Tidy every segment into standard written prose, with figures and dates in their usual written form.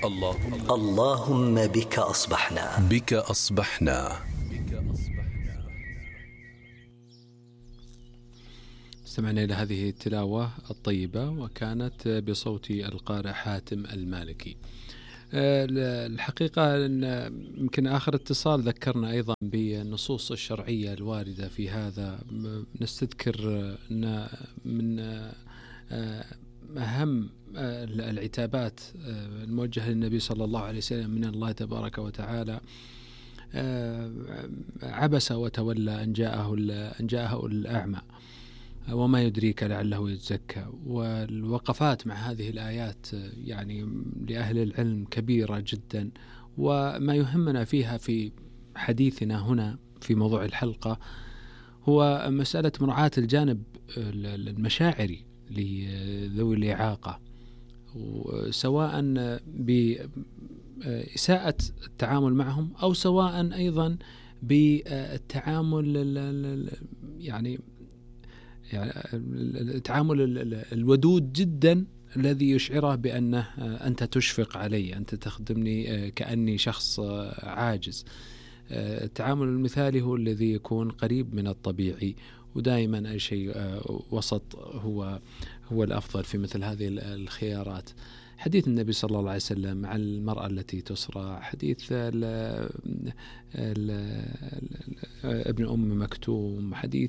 اللهم بك أصبحنا. بك أصبحنا. استمعنا إلى هذه التلاوة الطيبة وكانت بصوت القارئ حاتم المالكي. الحقيقة أن يمكن آخر اتصال ذكرنا أيضا بالنصوص الشرعية الواردة في هذا. نستذكر أن من أهم العتابات الموجهة للنبي صلى الله عليه وسلم من الله تبارك وتعالى عبس وتولى أن جاءه الأعمى وما يدريك لعله يتزكى. والوقفات مع هذه الآيات يعني لأهل العلم كبيرة جدا، وما يهمنا فيها في حديثنا هنا في موضوع الحلقة هو مسألة مراعاة الجانب المشاعري لذوي الإعاقة، سواء بإساءة التعامل معهم أو سواء أيضا بالتعامل يعني التعامل الودود جدا الذي يشعره بأنه أنت تشفق علي، أنت تخدمني كأني شخص عاجز. التعامل المثالي هو الذي يكون قريب من الطبيعي، ودائما أي شيء وسط هو الأفضل في مثل هذه الخيارات. حديث النبي صلى الله عليه وسلم مع المرأة التي تسرى، حديث ابن أم مكتوم،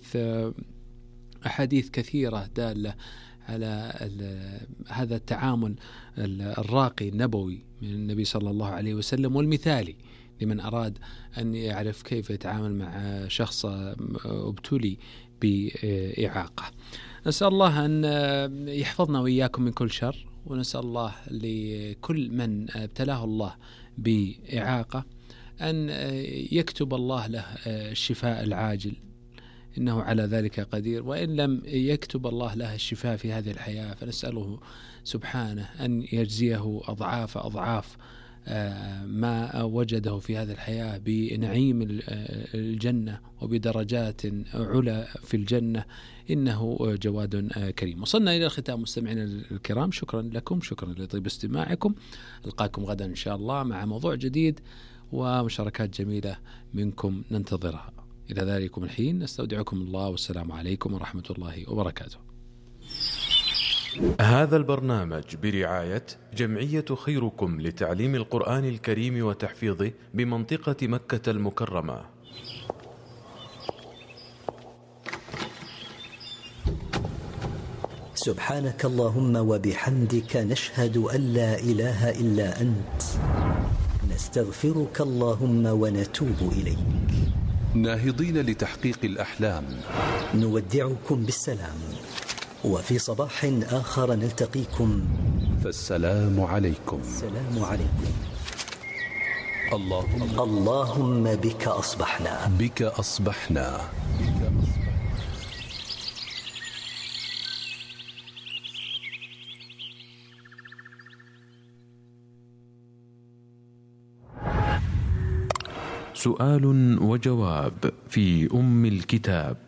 أحاديث كثيرة دالة على هذا التعامل الراقي النبوي من النبي صلى الله عليه وسلم، والمثالي لمن أراد أن يعرف كيف يتعامل مع شخص ابتلي بإعاقة. نسأل الله أن يحفظنا وإياكم من كل شر، ونسأل الله لكل من ابتلاه الله بإعاقة أن يكتب الله له الشفاء العاجل، إنه على ذلك قدير. وإن لم يكتب الله له الشفاء في هذه الحياة فنسأله سبحانه أن يجزيه أضعاف أضعاف ما وجده في هذه الحياة بنعيم الجنة وبدرجات علا في الجنة، إنه جواد كريم. وصلنا إلى الختام مستمعينا الكرام، شكرا لكم، شكرا لطيب استماعكم. ألقاكم غدا إن شاء الله مع موضوع جديد ومشاركات جميلة منكم ننتظرها. إلى ذلكم الحين نستودعكم الله، والسلام عليكم ورحمة الله وبركاته. هذا البرنامج برعاية جمعية خيركم لتعليم القرآن الكريم وتحفيظه بمنطقة مكة المكرمة. سبحانك اللهم وبحمدك، نشهد أن لا إله إلا أنت، نستغفرك اللهم ونتوب إليك. ناهضين لتحقيق الأحلام، نودعكم بالسلام، وفي صباح آخر نلتقيكم، فالسلام عليكم. السلام عليكم. اللهم بك أصبحنا. بك أصبحنا. سؤال وجواب في أم الكتاب.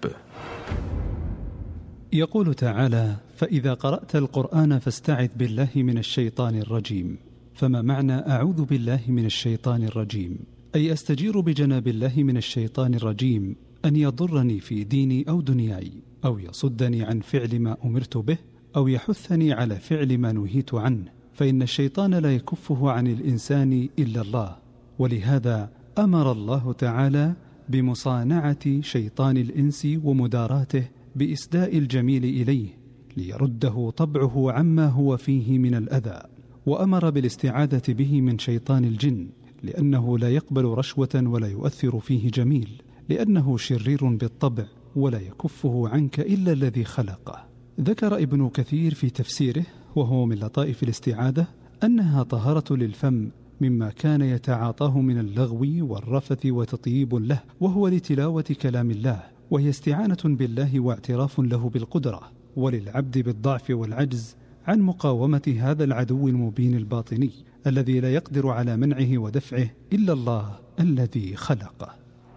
يقول تعالى: فإذا قرأت القرآن فاستعذ بالله من الشيطان الرجيم. فما معنى أعوذ بالله من الشيطان الرجيم؟ أي أستجير بجناب الله من الشيطان الرجيم أن يضرني في ديني أو دنياي، أو يصدني عن فعل ما أمرت به، أو يحثني على فعل ما نهيت عنه، فإن الشيطان لا يكفه عن الإنسان إلا الله. ولهذا أمر الله تعالى بمصانعة شيطان الإنس ومداراته بإسداء الجميل إليه ليرده طبعه عما هو فيه من الأذى، وأمر بالاستعاذة به من شيطان الجن، لأنه لا يقبل رشوة ولا يؤثر فيه جميل، لأنه شرير بالطبع ولا يكفه عنك إلا الذي خلقه. ذكر ابن كثير في تفسيره، وهو من لطائف الاستعاذة، أنها طهارة للفم مما كان يتعاطاه من اللغو والرفث وتطييب له، وهو لتلاوة كلام الله، وهي استعانة بالله واعتراف له بالقدرة، وللعبد بالضعف والعجز عن مقاومة هذا العدو المبين الباطني الذي لا يقدر على منعه ودفعه إلا الله الذي خلقه.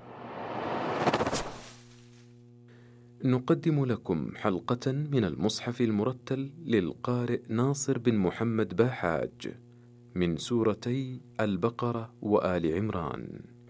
نقدم لكم حلقة من المصحف المرتل للقارئ ناصر بن محمد باحاج من سورتي البقرة وآل عمران.